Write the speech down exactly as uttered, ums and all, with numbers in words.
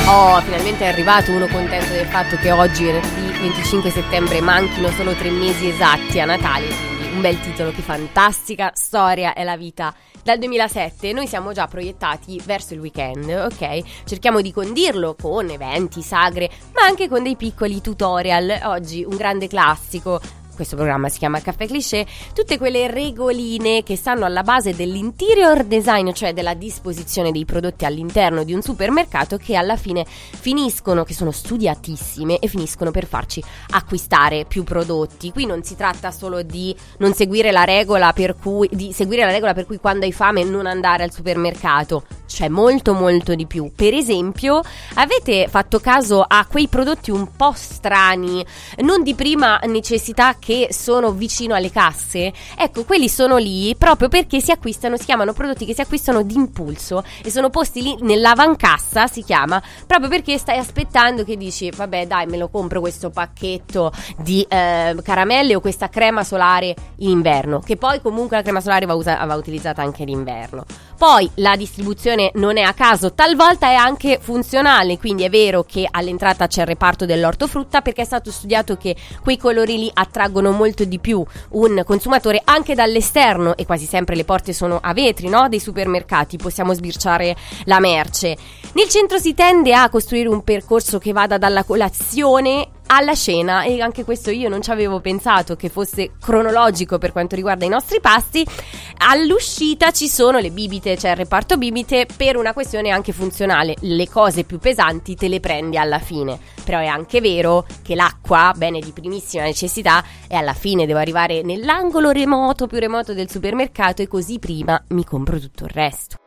Oh, finalmente è arrivato, uno contento del fatto che oggi, venerdì venticinque settembre, manchino solo tre mesi esatti a Natale, quindi un bel titolo. Che fantastica storia è la vita dal duemilasette. Noi siamo già proiettati verso il weekend, ok? Cerchiamo di condirlo con eventi, sagre, ma anche con dei piccoli tutorial. Oggi un grande classico. Questo programma si chiama Caffè Cliché, tutte quelle regoline che stanno alla base dell'interior design, cioè della disposizione dei prodotti all'interno di un supermercato, che alla fine finiscono, che sono studiatissime e finiscono per farci acquistare più prodotti. Qui non si tratta solo di non seguire la regola per cui di seguire la regola per cui quando hai fame non andare al supermercato, c'è molto molto di più. Per esempio, avete fatto caso a quei prodotti un po' strani, non di prima necessità, che sono vicino alle casse? Ecco, quelli sono lì proprio perché si acquistano, si chiamano prodotti che si acquistano d'impulso e sono posti lì nell'avancassa, si chiama, proprio perché stai aspettando che dici vabbè dai, me lo compro questo pacchetto di eh, caramelle o questa crema solare in inverno, che poi comunque la crema solare va, usa- va utilizzata anche d'inverno. Poi la distribuzione non è a caso, talvolta è anche funzionale, quindi è vero che all'entrata c'è il reparto dell'ortofrutta, perché è stato studiato che quei colori lì attraggono molto di più un consumatore anche dall'esterno, e quasi sempre le porte sono a vetri, no? Dei supermercati, possiamo sbirciare la merce. Nel centro si tende a costruire un percorso che vada dalla colazione alla cena, e anche questo io non ci avevo pensato che fosse cronologico per quanto riguarda i nostri pasti. All'uscita ci sono le bibite, c'è cioè il reparto bibite, per una questione anche funzionale, le cose più pesanti te le prendi alla fine. Però è anche vero che l'acqua, bene di primissima necessità, e alla fine devo arrivare nell'angolo remoto, più remoto del supermercato, e così prima mi compro tutto il resto.